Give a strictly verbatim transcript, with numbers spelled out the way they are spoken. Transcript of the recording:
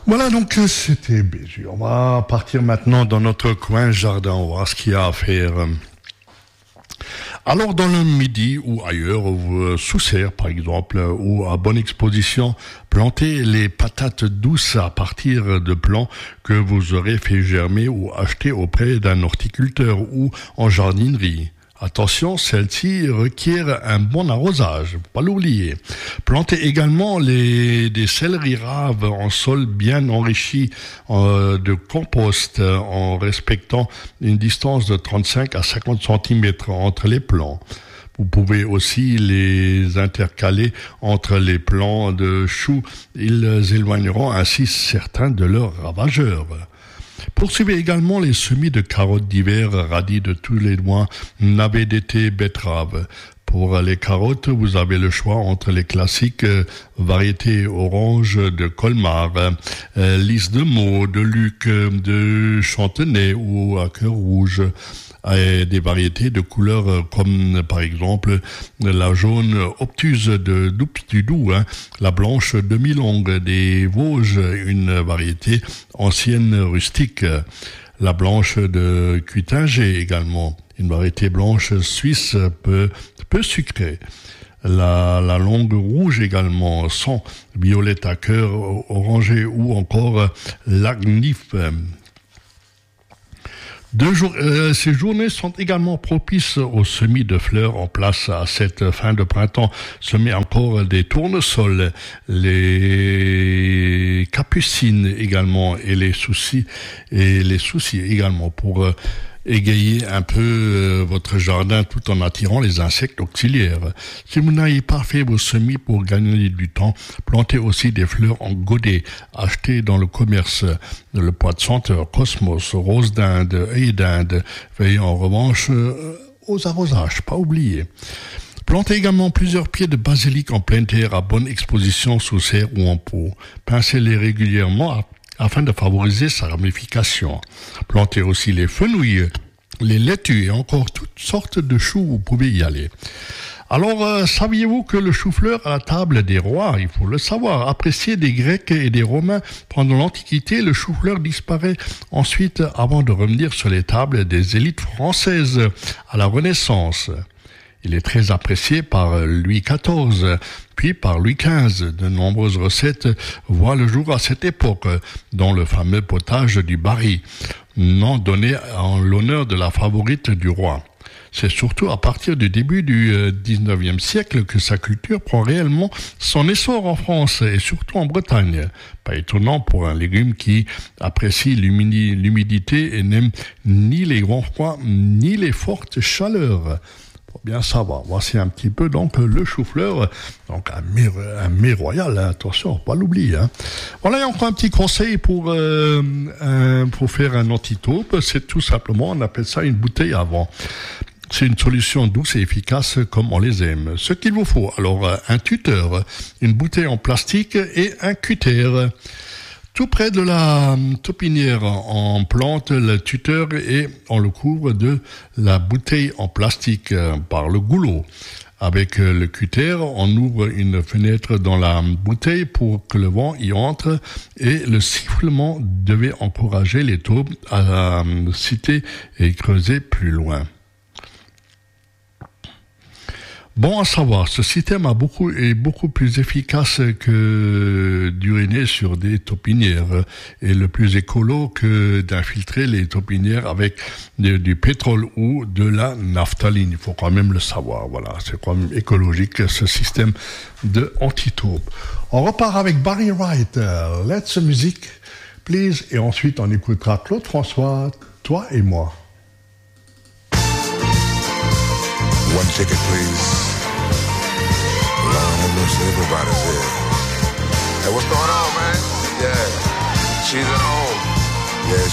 Voilà, donc c'était Bézu. On va partir maintenant dans notre coin jardin, on va voir ce qu'il y a à faire. Alors dans le Midi ou ailleurs, ou sous serre par exemple, ou à Bonne Exposition, plantez les patates douces à partir de plants que vous aurez fait germer ou acheter auprès d'un horticulteur ou en jardinerie. Attention, celle-ci requiert un bon arrosage, pas l'oublier. Plantez également les, des céleris raves en sol bien enrichi euh, de compost en respectant une distance de trente-cinq à cinquante centimètres entre les plants. Vous pouvez aussi les intercaler entre les plants de choux. Ils éloigneront ainsi certains de leurs ravageurs. Poursuivez également les semis de carottes d'hiver, radis de tous les mois, navets d'été, betteraves. Pour les carottes, vous avez le choix entre les classiques euh, variétés orange de Colmar, euh, lys de Meaux, de Luc, de Chantenay ou à cœur rouge. Et des variétés de couleurs comme par exemple la jaune obtuse de du Doubs, hein, la blanche demi-longue des Vosges, une variété ancienne rustique, la blanche de Cuitinger également, une variété blanche suisse peu, peu sucrée. La, la longue rouge également, sans violette à cœur orangé ou encore l'agnif. Deux jours, euh, ces journées sont également propices aux semis de fleurs en place à cette fin de printemps. Semez encore des tournesols, les capucines également et les soucis et les soucis également pour euh, égayer un peu euh, votre jardin tout en attirant les insectes auxiliaires. Si vous n'avez pas fait vos semis pour gagner du temps, plantez aussi des fleurs en godet, achetées dans le commerce. Le pois de senteur, cosmos, rose d'Inde, œil d'Inde. Veillez en revanche euh, aux arrosages, pas oublier. Plantez également plusieurs pieds de basilic en pleine terre à bonne exposition sous serre ou en pot. Pincez-les régulièrement à afin de favoriser sa ramification. Plantez aussi les fenouils, les laitues et encore toutes sortes de choux, vous pouvez y aller. Alors, euh, saviez-vous que le chou-fleur à la table des rois, il faut le savoir, apprécié des Grecs et des Romains pendant l'Antiquité, le chou-fleur disparaît ensuite avant de revenir sur les tables des élites françaises à la Renaissance. Il est très apprécié par Louis quatorze, puis par Louis quinze. De nombreuses recettes voient le jour à cette époque, dont le fameux potage du Barry, nom donné en l'honneur de la favorite du roi. C'est surtout à partir du début du dix-neuvième siècle que sa culture prend réellement son essor en France et surtout en Bretagne. Pas étonnant pour un légume qui apprécie l'humidi- l'humidité et n'aime ni les grands froids ni les fortes chaleurs. Bien savoir. Voici un petit peu donc le chou-fleur, donc un mets, un mets royal, hein, attention, pas l'oublier. Hein. Voilà, il y a encore un petit conseil pour euh, un, pour faire un antitaupe, c'est tout simplement, on appelle ça une bouteille à vent. C'est une solution douce et efficace comme on les aime. Ce qu'il vous faut, alors un tuteur, une bouteille en plastique et un cutter. Tout près de la taupinière en plante le tuteur et on le couvre de la bouteille en plastique par le goulot. Avec le cutter, on ouvre une fenêtre dans la bouteille pour que le vent y entre et le sifflement devait encourager les taupes à citer et creuser plus loin. Bon à savoir, ce système a beaucoup, est beaucoup plus efficace que d'uriner sur des taupinières et le plus écolo que d'infiltrer les taupinières avec de, du pétrole ou de la naphtaline. Il faut quand même le savoir. Voilà, c'est quand même écologique ce système de anti-taupe. On repart avec Barry Wright. Let's music, please. Et ensuite, on écoutera Claude François, toi et moi. One ticket, please. Lord have mercy, everybody's here. Hey, what's going on, man? Yeah, she's at home.